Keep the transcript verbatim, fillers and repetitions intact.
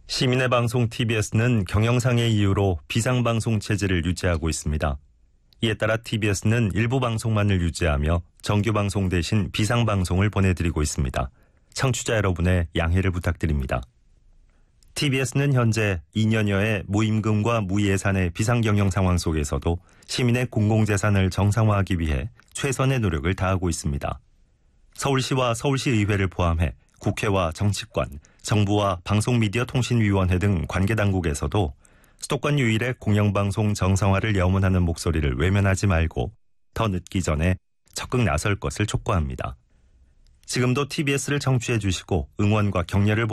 시민의 방송 티비에스는 경영상의 이유로 비상방송 체제를 유지하고 있습니다. 이에 따라 티비에스는 일부 방송만을 유지하며 정규방송 대신 비상방송을 보내드리고 있습니다. 청취자 여러분의 양해를 부탁드립니다. 티비에스는 현재 이 년여의 무임금과 무예산의 비상경영 상황 속에서도 시민의 공공재산을 정상화하기 위해 최선의 노력을 다하고 있습니다. 서울시와 서울시의회를 포함해 국회와 정치권, 정부와 방송미디어통신위원회 등 관계당국에서도 수도권 유일의 공영방송 정상화를 염원하는 목소리를 외면하지 말고 더 늦기 전에 적극 나설 것을 촉구합니다. 지금도 티비에스를 청취해 주시고 응원과 격려를